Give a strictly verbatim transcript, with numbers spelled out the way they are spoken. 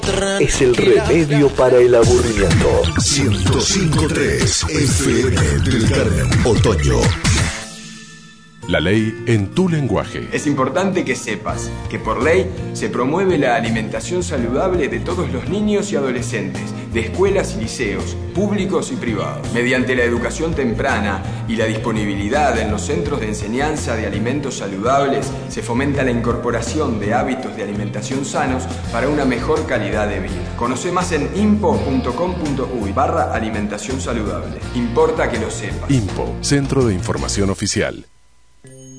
Es el remedio para el aburrimiento. ciento cinco punto tres F M del Carmen, Otoño. La ley en tu lenguaje. Es importante que sepas que por ley se promueve la alimentación saludable de todos los niños y adolescentes, de escuelas y liceos, públicos y privados. Mediante la educación temprana y la disponibilidad en los centros de enseñanza de alimentos saludables, se fomenta la incorporación de hábitos de alimentación sanos para una mejor calidad de vida. Conoce más en impo punto com punto uy barra alimentación saludable. Importa que lo sepas. IMPO, Centro de Información Oficial.